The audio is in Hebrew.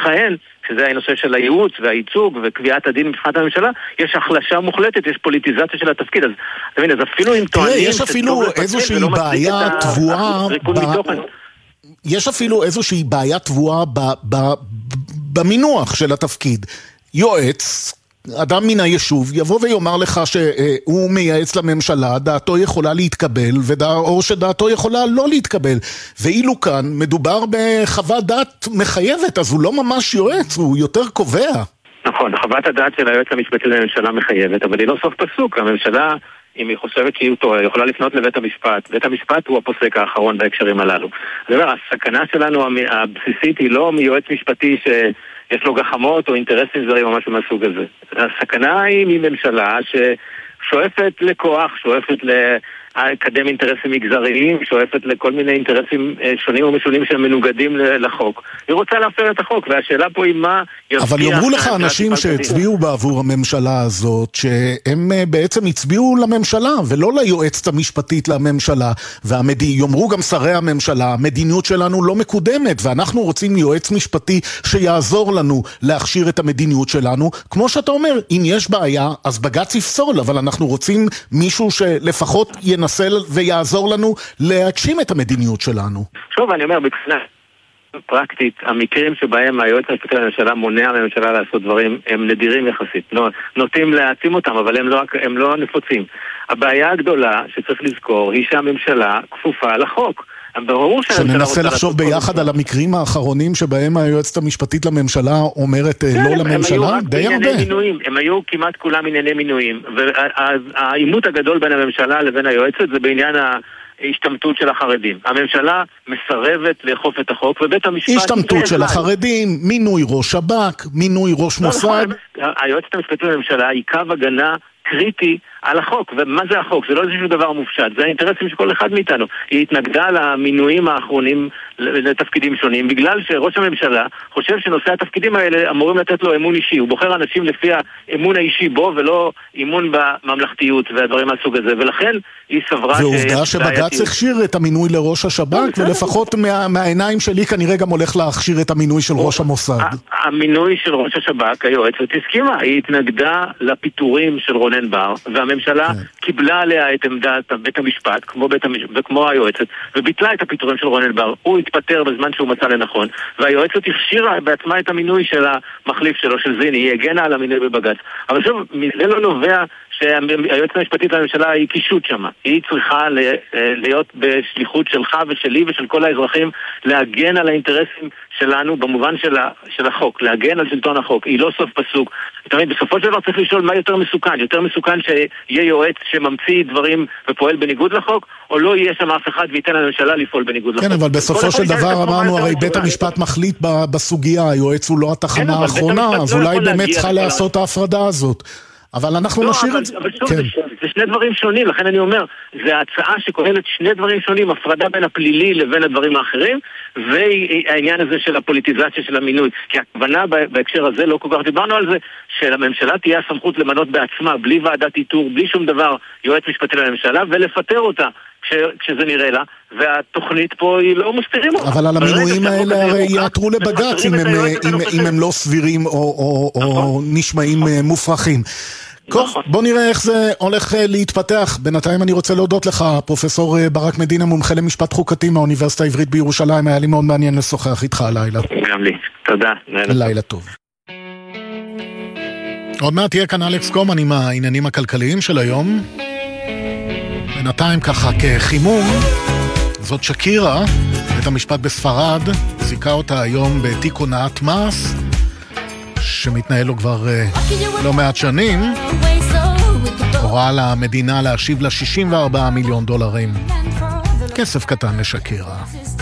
מכהן, שזה הנושא של הייעוץ והייצוג וקביעת הדין מבחינת הממשלה, יש החלשה מוחלטת, יש פוליטיזציה של התפקיד. אז אפילו אם טוענים... יש אפילו איזושהי בעיה תבואה... יש אפילו איזושהי בעיה תבואה במינוח של התפקיד. יועץ, אדם מן היישוב, יבוא ויאמר לך שהוא מייעץ לממשלה, דעתו יכולה להתקבל, או שדעתו יכולה לא להתקבל. ואילו כאן מדובר בחוות דעת מחייבת, אז הוא לא ממש יועץ, הוא יותר קובע. נכון, חוות הדעת של היועץ המשפטי לממשלה מחייבת, אבל היא לא סוף פסוק. הממשלה, אם היא חושבת שהיא יכולה לפנות לבית המשפט, בית המשפט הוא הפוסק האחרון בהקשרים הללו. הסכנה שלנו הבסיסית היא לא מיועץ משפטי יש לו גחמות או אינטרסים זרים או משהו מהסוג הזה. הסכנה היא מממשלה ששואפת לכוח, שואפת לקדם אינטרסים מגזריים, שואפת לכל מיני אינטרסים שונים ומשונים שמנוגדים לחוק. היא רוצה להפר את החוק, והשאלה פה היא מה יבטיח... אבל יאמרו לך אנשים שהצביעו בעבור הממשלה הזאת, שהם בעצם הצביעו לממשלה, ולא ליועצת המשפטית לממשלה, יאמרו גם שרי הממשלה, המדיניות שלנו לא מקודמת, ואנחנו רוצים יועץ משפטי שיעזור לנו להכשיר את המדיניות שלנו. כמו שאתה אומר, אם יש בעיה, אז בג"ץ יפסול, אבל אנחנו רוצים מישהו שלפחות ינסה ויעזור לנו להגשים את המדיניות שלנו. שוב, אני אומר, בקצנה פרקטית, המקרים שבהם היועץ המשפטי לממשלה מונע מהממשלה לעשות דברים, הם נדירים יחסית. נוטים להעצים אותם, אבל הם לא נפוצים. הבעיה הגדולה שצריך לזכור היא שהממשלה כפופה לחוק. שננסה לחשוב ביחד על המקרים האחרונים שבהם היועצת המשפטית לממשלה אומרת לא לממשלה, די הרבה. הם היו כמעט כולם ענייני מינויים, והעימות הגדול בין הממשלה לבין היועצת זה בעניין ההשתמטות של החרדים. הממשלה מסרבת לאכוף את החוק, ובית המשפט... השתמטות של החרדים, מינוי ראש שב"כ, מינוי ראש מוסד. היועצת המשפטית לממשלה היא קו הגנה קריטי על החוק. ומה זה החוק? זה לא איזשהו דבר מופשט, זה האינטרסים של כל אחד מאיתנו. היא התנגדה למינויים האחרונים לתפקידים שונים, בגלל שראש הממשלה חושב שנושא התפקידים האלה אמורים לתת לו אמון אישי. הוא בוחר אנשים לפי האמון האישי בו, ולא אמון בממלכתיות והדברים מהסוג הזה. ולכן היא סברה... ועובדה שבג"ץ הכשיר את המינוי לראש השב"כ, ולפחות מהעיניים שלי כנראה גם הולך להכשיר את המינוי של ראש המוסד. המינוי של ראש השב"כ, היועצת הסכימה. היא התנגדה לפיטורים של רונן בר, והממשלה קיבלה עליה את עמדת בית המשפט, כמו היועצת, וביטלה את הפיטורים של רונן בר. הוא התפטר בזמן שהוא מצא לנכון, והיועצת הכשירה בעצמה את המינוי של המחליף שלו, של זיני. היא הגנה על המינוי בבג"ץ. אבל שוב, מזה לא נובע שהיועצת המשפטית לממשלה היא קישוט שמה. היא צריכה להיות בשליחות שלך ושלי ושל כל האזרחים, להגן על האינטרסים שלנו במובן של החוק, להגן על שלטון החוק. היא לא סוף פסוק. תמיד בסופו של דבר צריך לשאול מה יותר מסוכן. יותר מסוכן שיהיה יועץ שממציא דברים ופועל בניגוד לחוק, או לא יהיה שם אף אחד וייתן לממשלה לפעול בניגוד לחוק. כן, אבל בסופו של דבר אמרנו, הרי בית המשפט מחליט בסוגיה, היועץ הוא לא התחנה האחרונה, אז אולי באמת צריכה לעשות ההפרדה הזאת. אבל אנחנו נשאיר את זה. אבל שוב, זה שני דברים שונים, לכן אני אומר, זה הצעה שכוללת שני דברים שונים, הפרדה בין הפלילי לבין הדברים האחרים, והעניין הזה של הפוליטיזציה של המינוי. כי הכוונה בהקשר הזה, לא כל כך דיברנו על זה, שלממשלה תהיה הסמכות למנות בעצמה, בלי ועדת איתור, בלי שום דבר, יועץ משפטי לממשלה, ולפטר אותה כשזה נראה לה, והתוכנית פה היא לא מסתירים אותה. אבל על המינויים האלה הרי יעתרו לבג"ץ אם הם לא סבירים או נשמעים מופרכים. בוא נראה איך זה הולך להתפתח. בינתיים אני רוצה להודות לך, פרופסור ברק מדינה, מומחה למשפט חוקתי מהאוניברסיטה העברית בירושלים. היה לי מאוד מעניין לשוחח איתך הלילה. גם לי, תודה. לילה טוב. עוד מעט תהיה כאן אלכס קומן עם העניינים הכלכליים של היום. בינתיים ככה כחימום, זאת שקירה, בית המשפט בספרד זיקה אותה היום בתיק הונאת מס שמתנהל לו כבר לא מעט שנים. הוראה למדינה להשיב לה $64 מיליון. כסף קטן לשקירה.